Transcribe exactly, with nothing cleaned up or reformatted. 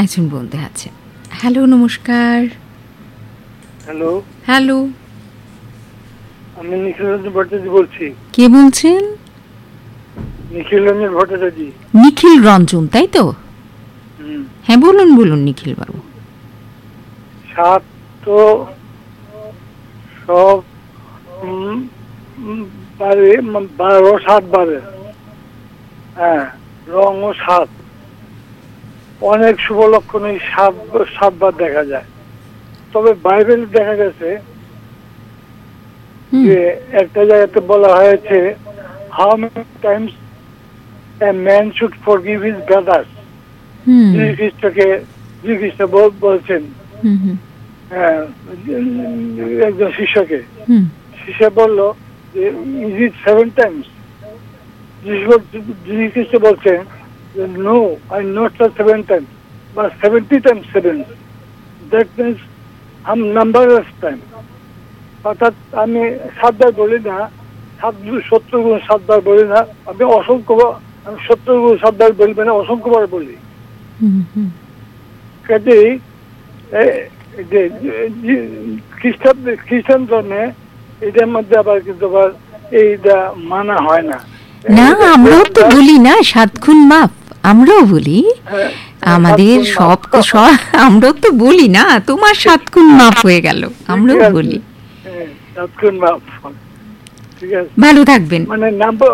একজন বন্ধু আছে। হ্যালো, নমস্কার। হ্যালো হ্যালো, আমি নিখিল রঞ্জন ভট্টাচার্য বলছি। কে বলছেন? নিখিল রঞ্জন ভট্টাচার্য। নিখিল রঞ্জন, তাই তো? হুম। হ্যাঁ, বলুন বলুন নিখিল বাবু। সাত তো সব উম, উম, বারে ম- বারো সাত বারে, হ্যাঁ, রং ও সাত, অনেক শুভ লক্ষণ এই সাত সাতবার দেখা যায়। তবে বাইবেলে দেখা গেছে হুম যে একটা জায়গাতে বলা হয়েছে, how many Times a man should forgive his brothers. হুম যীশু খ্রিস্টকে যীশু খ্রিস্ট বল- বলছেন হুম হুম হ্যাঁ, একজন শিষ্যকে। হুম শিষ্য বলল যে ইজ ইট সেভেন টাইমস। যীশু যীশু খ্রিস্ট বলছেন no, I not seven Times but seventy Times seven. That means um number of time. অর্থাৎ আমি সাতবার বলি না, সাত সত্তর গুণ সাতবার বলি না, আমি অসংখ্য আমি সত্তর গুণ সাতবার বলবে না, অসংখ্যবার বলি। হুম হুম কাজেই যে খ্রিস্টান খ্রিস্টান ধর্মে এটার মধ্যে আবার কিন্তু আবার এইটা মানা হয় না। না, আমরাও তো বলি না সাত খুন মাপ, আমরাও বলি। আমাদের সব সব- আমরাও তো বলি না তোমার সাত খুন মাপ হয়ে গেল, আমরাও বলি। সাত খুন মাপ, ঠিক আছে, ভালো থাকবেন। মানে নাম্বার